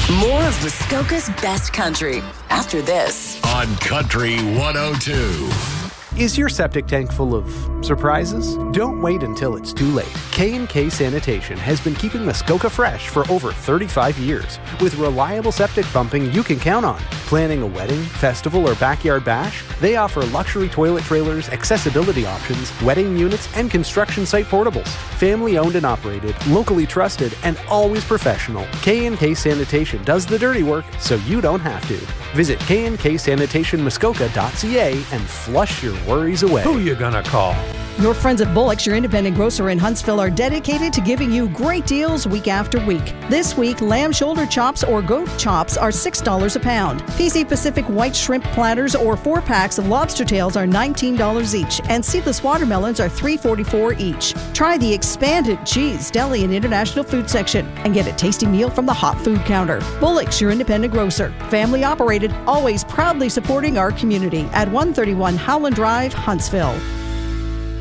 More of Muskoka's best country after this. On Country 102. Is your septic tank full of surprises? Don't wait until it's too late. K&K Sanitation has been keeping Muskoka fresh for over 35 years. With reliable septic pumping you can count on. Planning a wedding, festival, or backyard bash? They offer luxury toilet trailers, accessibility options, wedding units, and construction site portables. Family owned and operated, locally trusted, and always professional. K&K Sanitation does the dirty work so you don't have to. Visit knksanitationmuskoka.ca and flush your worries away. Who you gonna call? Your friends at Bullock's, your independent grocer in Huntsville, are dedicated to giving you great deals week after week. This week, lamb shoulder chops or goat chops are $6 a pound. PC Pacific white shrimp platters or 4 packs of lobster tails are $19 each, and seedless watermelons are $3.44 each. Try the expanded cheese, deli, and international food section and get a tasty meal from the hot food counter. Bullock's, your independent grocer. Family operated, always proudly supporting our community at 131 Howland Drive, Huntsville.